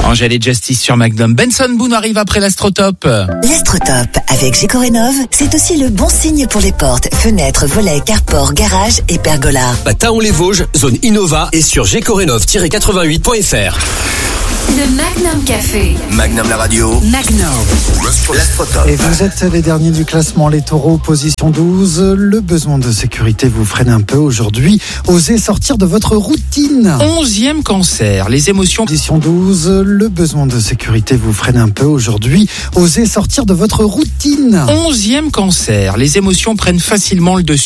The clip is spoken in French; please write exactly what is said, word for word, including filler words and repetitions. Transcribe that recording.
Angèle et Justice sur Magnum. Benson Boone arrive après l'Astrotop. L'Astrotop avec Gécorénov, c'est aussi le bon signe pour les portes, fenêtres, volets, carport, garage et pergola. À Taon-les-Vosges, zone Innova et sur gécorénov tiret quatre-vingt-huit point f r. Le Magnum Café. Magnum la radio. Magnum. L'Astrotop. Et vous êtes les derniers du classement, les taureaux, position douze. Le besoin de sécurité vous freine un peu aujourd'hui. Osez sortir de votre routine. Onzième cancer, les émotions. Position douze. Le besoin de sécurité vous freine un peu aujourd'hui. Osez sortir de votre routine. Onzième cancer, les émotions prennent facilement le dessus.